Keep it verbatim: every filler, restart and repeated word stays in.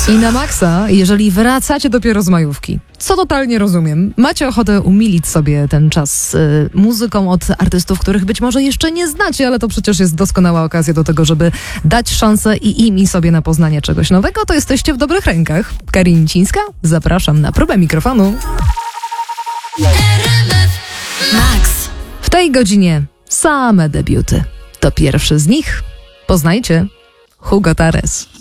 maksa. I na maksa, jeżeli wracacie dopiero z majówki, co totalnie rozumiem, macie ochotę umilić sobie ten czas y, muzyką od artystów, których być może jeszcze nie znacie, ale to przecież jest doskonała okazja do tego, żeby dać szansę i im i sobie na poznanie czegoś nowego, to jesteście w dobrych rękach. Karinincińska, zapraszam na próbę mikrofonu. Max. W tej godzinie same debiuty. To pierwszy z nich. Poznajcie Hugo Tares.